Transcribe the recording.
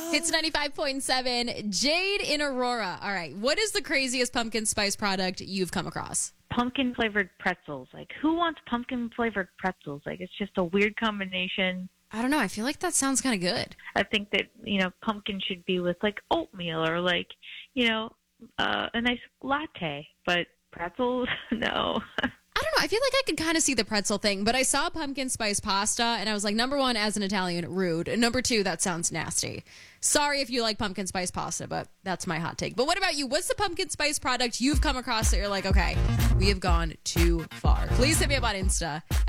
Hits 95.7. Jade in Aurora. All right. What is the craziest pumpkin spice product you've come across? Pumpkin flavored pretzels. Like, who wants pumpkin flavored pretzels? Like, it's just a weird combination. I don't know. I feel like that sounds kind of good. I think that, pumpkin should be with like oatmeal or like, a nice latte. But pretzels, no. I don't know. I feel like I can kind of see the pretzel thing, but I saw pumpkin spice pasta and I was like, number one, as an Italian, rude. And number two, that sounds nasty. Sorry if you like pumpkin spice pasta, but that's my hot take. But what about you? What's the pumpkin spice product you've come across that you're like, okay, we have gone too far? Please hit me up on Insta